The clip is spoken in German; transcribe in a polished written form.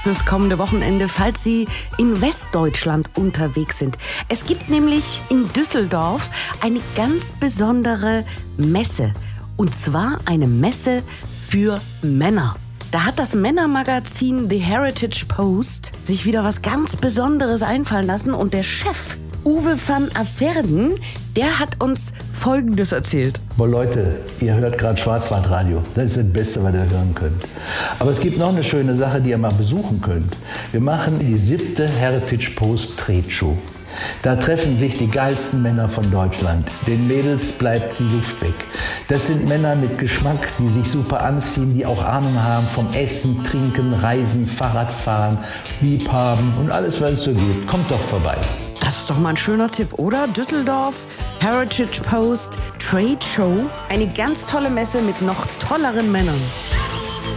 fürs kommende Wochenende, falls Sie in Westdeutschland unterwegs sind. Es gibt nämlich in Düsseldorf eine ganz besondere Messe. Und zwar eine Messe für Männer. Da hat das Männermagazin The Heritage Post sich wieder was ganz Besonderes einfallen lassen. Und der Chef, Uwe van Averden, der hat uns Folgendes erzählt. Boah Leute, ihr hört gerade Schwarzwaldradio. Das ist das Beste, was ihr hören könnt. Aber es gibt noch eine schöne Sache, die ihr mal besuchen könnt. Wir machen die 7. Heritage Post Trade Show. Da treffen sich die geilsten Männer von Deutschland. Den Mädels bleibt die Luft weg. Das sind Männer mit Geschmack, die sich super anziehen, die auch Ahnung haben vom Essen, Trinken, Reisen, Fahrradfahren, Liebhaben und alles, was es so gibt. Kommt doch vorbei. Das ist doch mal ein schöner Tipp, oder? Düsseldorf, Heritage Post, Trade Show. Eine ganz tolle Messe mit noch tolleren Männern.